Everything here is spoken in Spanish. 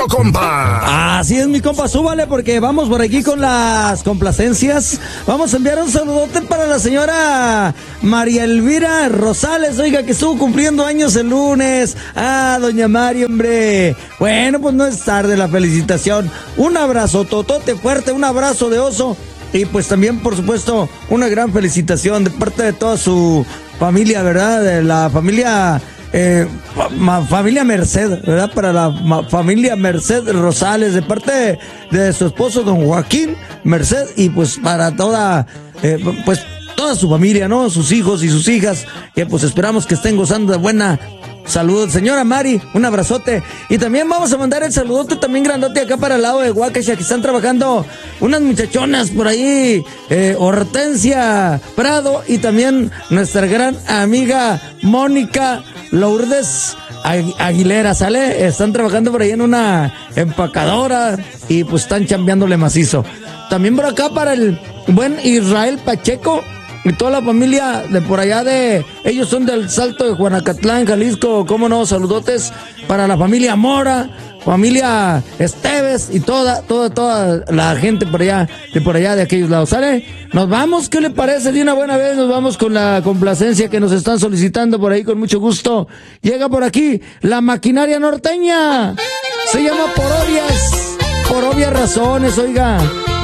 compa. Así es, mi compa, súbale porque vamos por aquí con las complacencias. Vamos a enviar un saludote para la señora María Elvira Rosales, oiga, que estuvo cumpliendo años el lunes. Doña Mari, hombre. Bueno, pues no es tarde la felicitación. Un abrazo totote fuerte, un abrazo de oso. Y pues también, por supuesto, una gran felicitación de parte de toda su familia, ¿verdad? De la familia... familia Merced, ¿verdad? Para la familia Merced Rosales, de parte de su esposo don Joaquín Merced, y pues para toda, pues toda su familia, ¿no? Sus hijos y sus hijas, que pues esperamos que estén gozando de buena salud. Señora Mari, un abrazote. Y también vamos a mandar el saludote también grandote acá para el lado de Huacasha, que están trabajando unas muchachonas por ahí, Hortensia Prado y también nuestra gran amiga Mónica Lourdes Aguilera, ¿sale? Están trabajando por ahí en una empacadora y pues están chambeándole macizo. También por acá para el buen Israel Pacheco y toda la familia de por allá ellos son del Salto de Juanacatlán, Jalisco, cómo no, saludotes para la familia Mora, familia Esteves y toda la gente por allá, de aquellos lados, ¿sale? Nos vamos, ¿qué le parece? De una buena vez nos vamos con la complacencia que nos están solicitando por ahí con mucho gusto. Llega por aquí la maquinaria norteña, se llama Por obvias razones, oiga.